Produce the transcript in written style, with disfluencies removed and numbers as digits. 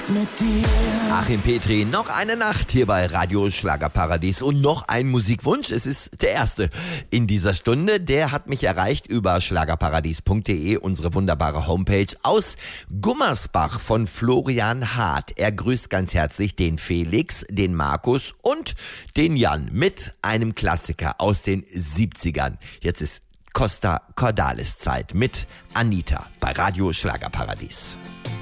Nacht mit dir. Achim Petri, noch eine Nacht hier bei Radio Schlagerparadies und noch ein Musikwunsch. Es ist der erste in dieser Stunde. Der hat mich erreicht über schlagerparadies.de, unsere wunderbare Homepage aus Gummersbach von Florian Hart. Er grüßt ganz herzlich den Felix, den Markus und den Jan mit einem Klassiker aus den 70ern. Jetzt ist Costa Cordalis Zeit mit Anita bei Radio Schlagerparadies.